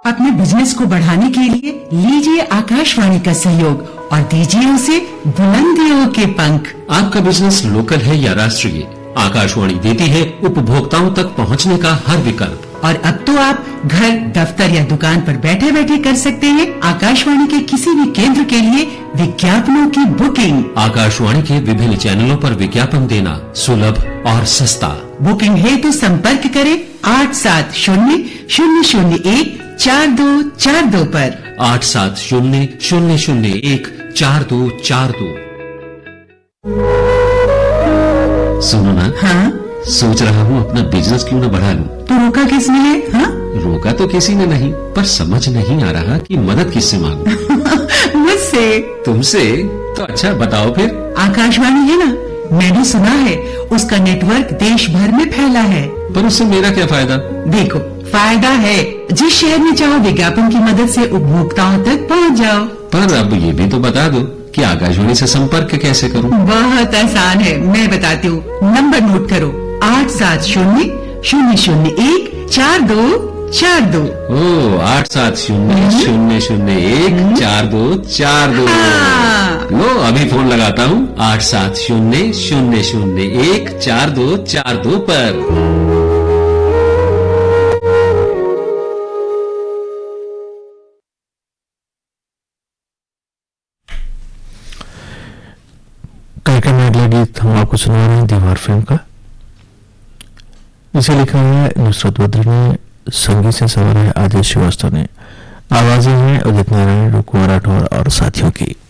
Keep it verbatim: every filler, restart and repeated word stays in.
अपने बिजनेस को बढ़ाने के लिए लीजिए आकाशवाणी का सहयोग और दीजिए उसे बुलंदियों के पंख। आपका बिजनेस लोकल है या राष्ट्रीय, आकाशवाणी देती है उपभोक्ताओं तक पहुंचने का हर विकल्प। और अब तो आप घर, दफ्तर या दुकान पर बैठे बैठे कर सकते हैं आकाशवाणी के किसी भी केंद्र के लिए विज्ञापनों की बुकिंग। आकाशवाणी के विभिन्न चैनलों पर विज्ञापन देना सुलभ और सस्ता। बुकिंग है तो संपर्क करें आठ सात शून्य शून्य शून्य एक चार दो चार दो पर। आठ सात शून्य शून्य शून्य एक चार दो चार दो। सुनो ना। हाँ? सोच रहा हूँ अपना बिजनेस क्यों न बढ़ा लूं। तो रोका किसने है? हाँ? रोका तो किसी ने नहीं, पर समझ नहीं आ रहा कि मदद किससे मांगूं। मुझसे। तुमसे? तो अच्छा बताओ फिर। आकाशवाणी है ना, मैंने सुना है उसका नेटवर्क देश भर में फैला है। पर उससे मेरा क्या फायदा? देखो, फायदा है, जिस शहर में चाहो विज्ञापन की मदद से उपभोक्ताओं तक पहुंच जाओ। पर अब ये भी तो बता दो कि आकाशवाणी से संपर्क कैसे करूं? बहुत आसान है, मैं बताती हूँ। नंबर नोट करो, आठ सात शून्य शून्य शून्य एक चार दो चार दो। ओ आठ सात शून्य शून्य शून्य एक चार दो चार दो। लो अभी फोन लगाता हूँ आठ सात शून्य शून्य शून्य एक चार दो चार दो पर। कार्यक्रम में अगला गीत हम आपको सुना रहे हैं दीवार फिल्म का। इसे लिखा है नुसरत बद्री ने, संगीत से सवार है आदेश श्रीवास्तव ने, आवाजें हैं उदित नारायण, रुकु राठौर और साथियों की।